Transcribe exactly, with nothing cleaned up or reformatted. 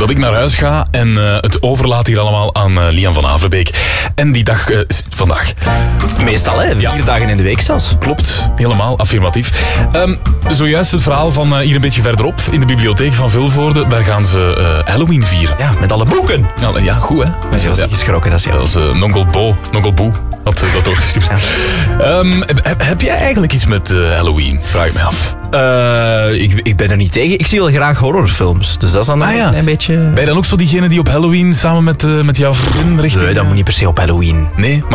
dat ik naar huis ga en uh, het overlaat hier allemaal aan uh, Lian van Averbeek. En die dag uh, is vandaag. Meestal, hè? Vier ja. dagen in de week zelfs. Klopt, helemaal affirmatief. Um, zojuist het verhaal van uh, hier een beetje verderop, in de bibliotheek van Vilvoorde. Daar gaan ze uh, Halloween vieren. Ja, met alle boeken. Ja, ja goed hè. Dat was niet geschrokken, dat is ja. Dat is uh, Nonkel Bo, Nonkel Boe had uh, dat doorgestuurd. Ja. Um, heb, heb jij eigenlijk iets met uh, Halloween? Vraag ik me af. Uh, ik, ik ben er niet tegen. Ik zie wel graag horrorfilms. Dus dat is dan ah, ja. een beetje... Ben je dan ook zo diegene die op Halloween samen met, uh, met jouw vriendin richting... Nee, dat moet niet per se op Halloween. Nee,